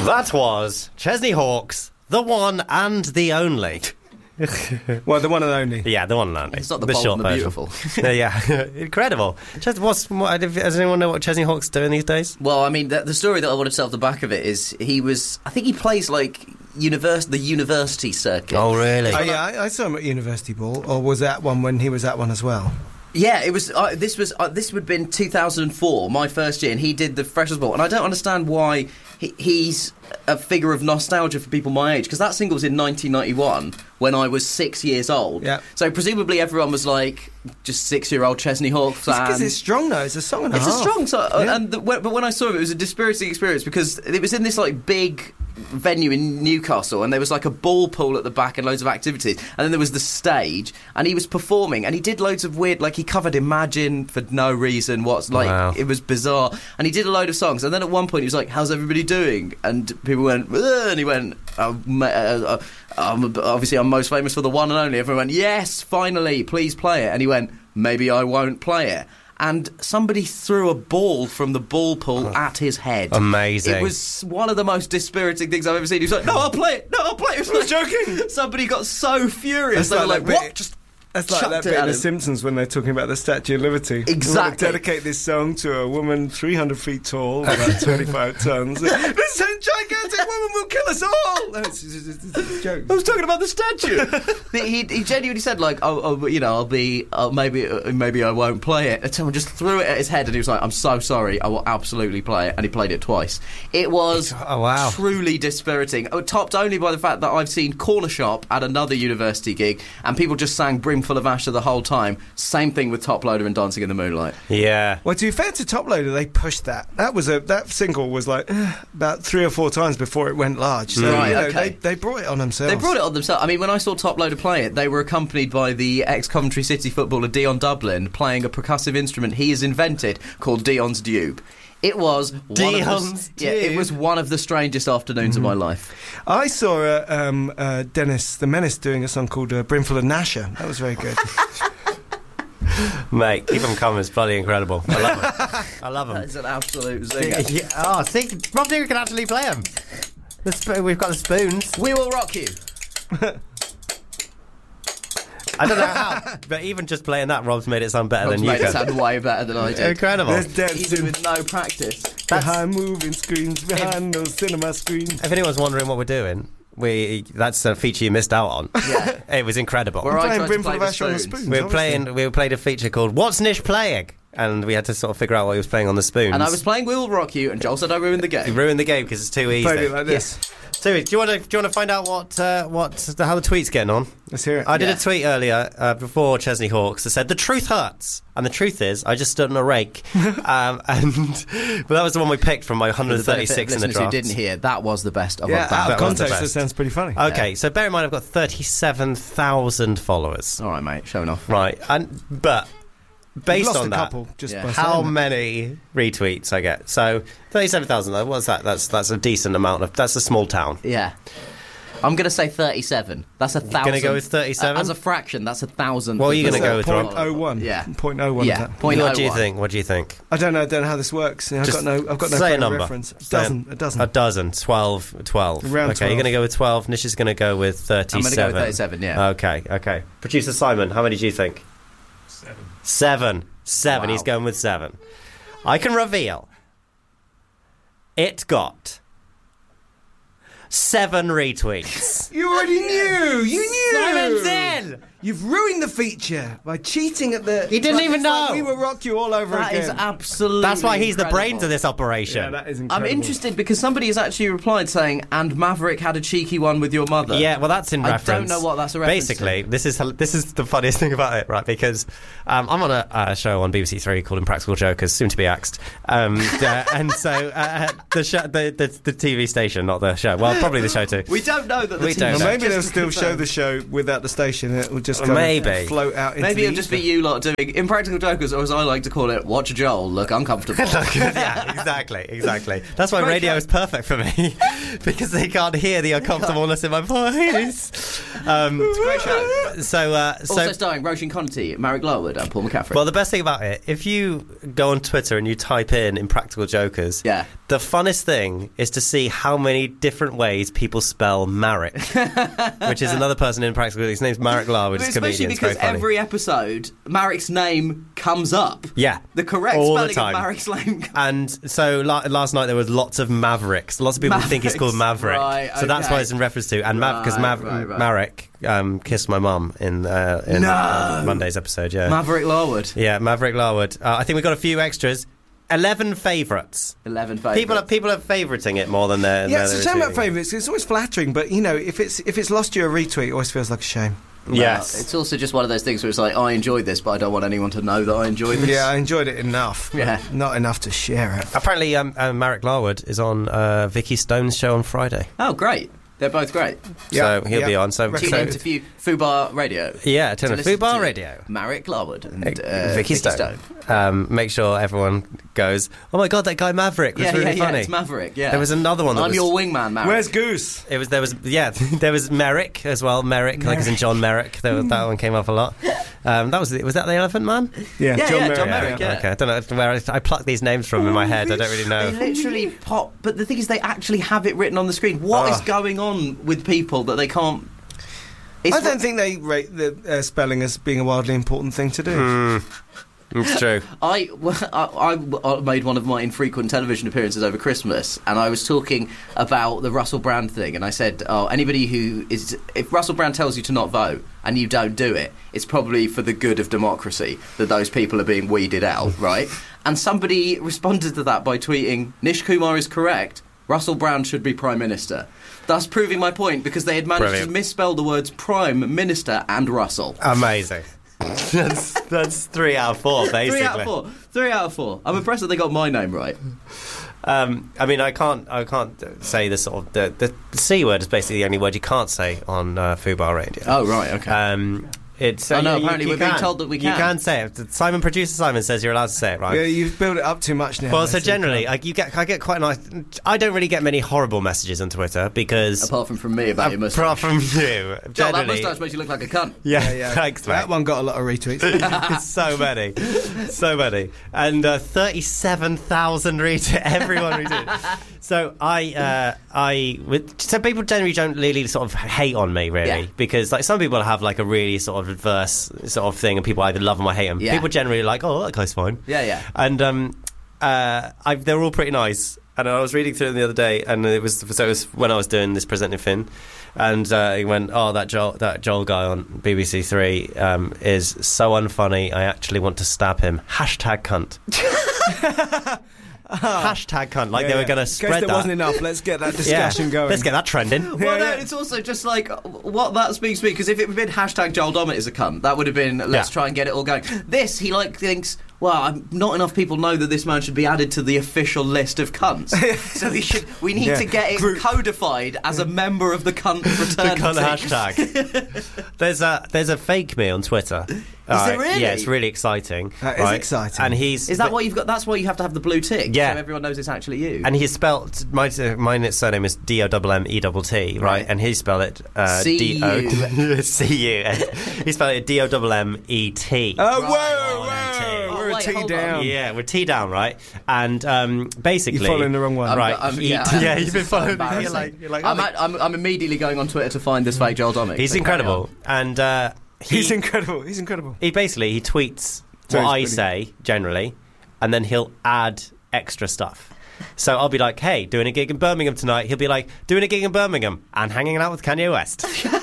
That was Chesney Hawkes, the one and the only. Well, the one and only. Yeah, the one and only. It's not the bold and the beautiful. Yeah, incredible. Does anyone know what Chesney Hawkes doing these days? Well, I mean, the story that I wanted to tell off the back of it is I think he plays like the university circuit. Oh, really? Oh, yeah, I saw him at University Ball, or was that one when he was at one as well? Yeah, it was. This would have been 2004, my first year, and he did the Freshers' Ball. And I don't understand why he's a figure of nostalgia for people my age, because that single was in 1991 when I was 6 years old. Yeah. So presumably everyone was like just 6-year-old Chesney Hawkes fans. Because it's strong though. It's a song and a half. It's a strong song, Yeah. but when I saw it was a dispiriting experience because it was in this like big venue in Newcastle, and there was like a ball pool at the back and loads of activities, and then there was the stage, and he was performing, and he did loads of weird, like he covered Imagine for no reason. Wow. It was bizarre, and he did a load of songs, and then at one point he was like, "How's everybody doing?" And people went, "Ugh," and he went, "Obviously I'm most famous for the one and only." Everyone went, "Yes, finally, please play it." And he went, "Maybe I won't play it." And somebody threw a ball from the ball pool at his head. Amazing. It was one of the most dispiriting things I've ever seen. He was like, "No, I'll play it. No, I'll play it." I was joking. Somebody got so furious. They were like, "What?" Just That's like that bit in The Simpsons when they're talking about the Statue of Liberty. Exactly. We want to dedicate this song to a woman 300 feet tall, about 25 tons. This gigantic woman will kill us all. No, it's a joke. I was talking about the statue. he genuinely said like, maybe I won't play it. And someone just threw it at his head, and he was like, "I'm so sorry. I will absolutely play it." And he played it twice. It was truly dispiriting. Topped only by the fact that I've seen Corner Shop at another university gig, and people just sang Brimful of Asher the whole time. Same thing with Top Loader and Dancing in the Moonlight. Yeah. Well, to be fair to Top Loader, they pushed that. That single was like about 3 or 4 times before it went large. So, right, okay. They brought it on themselves. They brought it on themselves. I mean, when I saw Top Loader play it, they were accompanied by the ex-Coventry City footballer Dion Dublin playing a percussive instrument he has invented called Dion's Dube. It was it was one of the strangest afternoons of my life. I saw Dennis the Menace doing a song called Brimful of Nasher. That was very good. Mate, keep them coming. It's bloody incredible. I love them. I love them. That's an absolute zinger. Yeah. Oh, see, Rob Digger can actually play them. We've got the spoons. We will rock you. I don't know how, but even just playing that, Rob's made it sound better than you made can. It sound way better than I did. Incredible. There's dancing. Even with no practice. Behind moving screens, behind those cinema screens. If anyone's wondering what we're doing, that's a feature you missed out on. Yeah. It was incredible. We're playing Brimful of Asher on the spoons. We played a feature called What's Nish Playing? And we had to sort of figure out what he was playing on the spoons. And I was playing We Will Rock You, and Joel said I ruined the game. You ruined the game because it's too easy. Played it like this. Yes. So, do you want to find out how the tweet's getting on? Let's hear it. I did a tweet earlier before Chesney Hawkes that said the truth hurts, and the truth is I just stood on a rake, but that was the one we picked from my 136 in the draft. Who didn't hear, that was the best of our out band. of context, it sounds pretty funny. Okay, so bear in mind I've got 37,000 followers. All right, mate, showing off. Right, but based on that, how many retweets I get? So 37,000. What's that? That's a decent amount. That's a small town. Yeah. I'm going to say 37. That's 1,000. You're going to go with 37? As a fraction, that's 1,000. What are you going to go with, Rob? 0.01. Yeah. 0.01. Yeah. Of that. What do you think? What do you think? I don't know how this works. I've got no say a number. reference. A dozen. A dozen. 12. Around 12. You're going to go with 12. Nish is going to go with 37. I'm going to go with 37, yeah. Okay. Producer Simon, how many do you think? 7. Wow. He's going with 7. I can reveal it got 7 retweets. You already knew. You knew. Simon's in. You've ruined the feature by cheating at the... He didn't even know. We will rock you all over that again. That is absolutely That's why he's incredible. the brains of this operation. Yeah, that is incredible. I'm interested because somebody has actually replied saying, and Maverick had a cheeky one with your mother. Yeah, well, that's in reference. I don't know what that's a reference Basically, to. this is the funniest thing about it, right? Because I'm on a show on BBC Three called Impractical Jokers, soon to be axed. And so the TV station, not the show. Well, probably the show too. We don't know that the We TV don't know. Well, maybe they'll still show the show without the station. It will just kind Maybe. of float out into Maybe the it'll just be ether. you lot doing Impractical Jokers, or as I like to call it, Watch Joel look uncomfortable. Yeah, exactly. That's why Great radio show. is perfect for me because they can't hear the uncomfortableness in my voice. Great show. So, Also starring Roisin Conti, Marek Larwood, and Paul McCaffrey. well, the best thing about it, if you go on Twitter and you type in Impractical Jokers, Yeah. the funnest thing is to see how many different ways people spell Marek, which is another person in Impractical. His name's Marek Larwood. He's a Especially comedian. It's very because funny. every episode, Marek's name comes up. Yeah. The correct All the spelling time. of Marek's name. And so last night there was lots of Mavericks. Lots of people think it's called Maverick. Right, So that's okay. why it's in reference to. And because Right. Marek kissed my mum in Monday's episode. Yeah, Maverick Larwood. yeah, Maverick Larwood. I think we've got a few extras. 11 favourites. 11 favourites. People are favouriting it more than they're. Yeah, it's a shame about retweeting. favourites. It's always flattering, but if it's lost you a retweet, it always feels like a shame. Yes. It's also just one of those things where it's like, I enjoyed this, but I don't want anyone to know that I enjoyed this. Yeah, I enjoyed it enough. but Yeah. not enough to share it. Apparently, Marek Larwood is on Vicky Stone's show on Friday. Oh, great. They're both great. So he'll be on. So Tune in to Fubar Radio. Yeah, turn to on listen Fubar to Radio. Marek Larwood and Vicky Stone. Make sure everyone goes, oh my God, that guy Maverick was really funny. It's Maverick, yeah. There was another one that I'm was... your wingman, Marek. Where's Goose? There was Merrick as well. Merrick, like as in John Merrick. That one came up a lot. Was that the Elephant Man? Yeah, John Merrick. Merrick. Yeah. Okay, I don't know where I plucked these names from in my head. I don't really They know. literally pop, but the thing is, they actually have it written on the screen. What is going on with people that they can't? I don't think they rate the spelling as being a wildly important thing to do. It's true. I made one of my infrequent television appearances over Christmas, and I was talking about the Russell Brand thing, and I said, anybody if Russell Brand tells you to not vote and you don't do it, it's probably for the good of democracy that those people are being weeded out, right? And somebody responded to that by tweeting, Nish Kumar is correct, Russell Brand should be Prime Minister. Thus proving my point, because they had managed Brilliant. to misspell the words Prime Minister and Russell. Amazing. that's 3 out of 4, basically. 3 out of 4. I'm impressed that they got my name right. I mean, I can't say the sort of the C word is basically the only word you can't say on Fubar Radio. Oh, right, okay. It's Oh, no, you apparently we're being can. told that we You can. can say it. Producer Simon says you're allowed to say it, right? Yeah, you've built it up too much now. Well, so generally, I get quite nice. I don't really get many horrible messages on Twitter because Apart from me about your moustache. apart from you, Joel, that generally, moustache makes you look like a cunt. yeah, thanks, mate. that one got a lot of retweets. so many, and 37,000 retweets. Everyone retweeted. So so people generally don't really sort of hate on me, really, Yeah. because like some people have like a really sort of adverse sort of thing, and people either love them or hate them. Yeah. People generally are like, oh, that guy's fine. Yeah. And they're all pretty nice. And I was reading through them the other day, and it was when I was doing this presenting Finn, and he went, "Oh, that Joel guy on BBC Three is so unfunny. I actually want to stab him." #cunt. #cunt. Like they were going to In spread case there that. wasn't enough, let's get that discussion going. Let's get that trending. Well, no, it's also just like what that speaks to me, because if it had been Joel Dommett is a cunt, that would have been let's try and get it all going. This, he thinks, well, not enough people know that this man should be added to the official list of cunts. So we need to get it codified as a member of the cunt fraternity. The cunt hashtag. There's a fake me on Twitter. Is there really? Yeah, it's really exciting. That is exciting. And he's Is that what you've got? That's why you have to have the blue tick. Yeah. So everyone knows it's actually you. And he's spelt my surname is DOMMETT, right? And he spelled it C-U. C-U. He spelled it DOMMET. Oh, Right. whoa! We're a wait, T hold down. on. Yeah, we're T down, right? And basically, You're following the wrong one. Right? Yeah, you've been it's so following. embarrassing. You're like, I'm immediately going on Twitter to find this fake Joel Dommett. he's So carry incredible, and He's incredible. He's incredible. he tweets So what he's I pretty- say generally, and then he'll add extra stuff. So I'll be like, hey, doing a gig in Birmingham tonight. He'll be like, doing a gig in Birmingham and hanging out with Kanye West.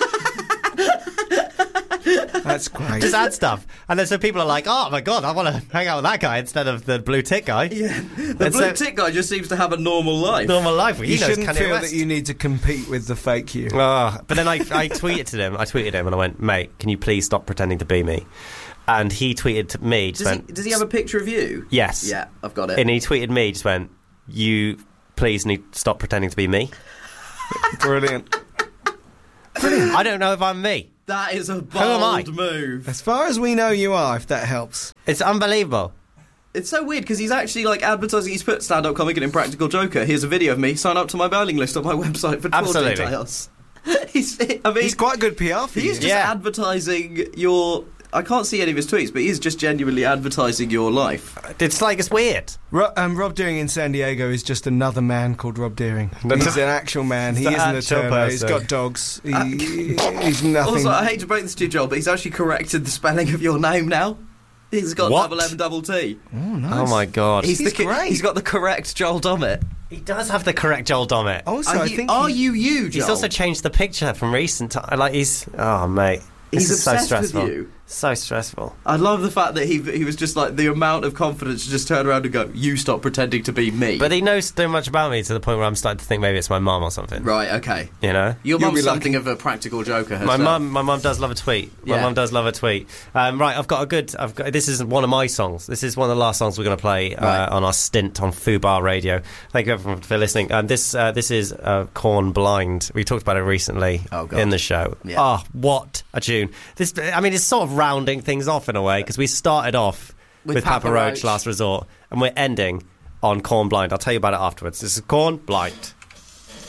That's great. Just add stuff. And then so people are like, oh my God, I want to hang out with that guy instead of the blue tick guy. Yeah. The blue tick guy just seems to have a normal life. Normal life. You He knows shouldn't Kanye feel West. that you need to compete with the fake you. But then I tweeted him and I went, mate, can you please stop pretending to be me? And he tweeted to me, Does he have a picture of you? yes. Yeah, I've got it. And he tweeted me, just went, you please need stop pretending to be me. Brilliant. I don't know if I'm me. That is a am I? bold move. As far as we know, you are, if that helps. It's unbelievable. It's so weird because he's actually like advertising. He's put stand-up comic and Impractical Joker. Here's a video of me. Sign up to my mailing list on my website for tour Absolutely. details. He's quite good PR for you. He's just advertising your... I can't see any of his tweets, but he's just genuinely advertising your life. It's like, it's weird. Rob Deering in San Diego is just another man called Rob Deering. He's an actual man. He isn't a turbo. He's got dogs. He's nothing. Also, I hate to break this to you, Joel, but he's actually corrected the spelling of your name now. He's got What? double M and double T. Oh, nice. Oh my god. He's great. He's got the correct Joel Dommett. He does have the correct Joel Dommett. Also, Are you Joel? He's also changed the picture from recent time. Like, he's... Oh, mate. He's This is so obsessed stressful. with you. So stressful. I love the fact that he was just like the amount of confidence to just turn around and go, "You stop pretending to be me." But he knows so much about me to the point where I'm starting to think maybe it's my mum or something. Right, okay. You know? Your You'll mum's be lucky. something of a practical joker My herself. mum does love a tweet. My Yeah. mum does love a tweet. Right, this is one of my songs. This is one of the last songs we're going to play Right. on our stint on Fubar Radio. Thank you everyone for listening. This is Corn Blind. We talked about it recently in the show. Yeah. Oh, what a tune. It's sort of rounding things off in a way, because we started off with Papa Roach, Last Resort, and we're ending on Corn Blind. I'll tell you about it afterwards. This is Corn Blind.